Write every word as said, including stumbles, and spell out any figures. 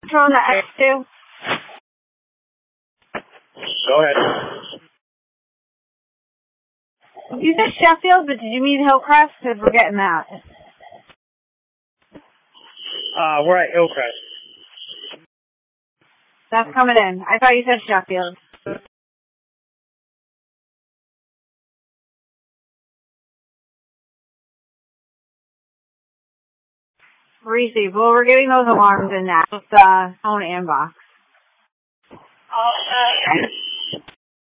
on the X two? Go ahead. You said Sheffield, but did you mean Hillcrest? Because we're getting that. Uh, we're at Hillcrest. That's coming in. I thought you said Sheffield. Receive. Well, we're getting those alarms in now. It's uh, phone and box. Oh, uh,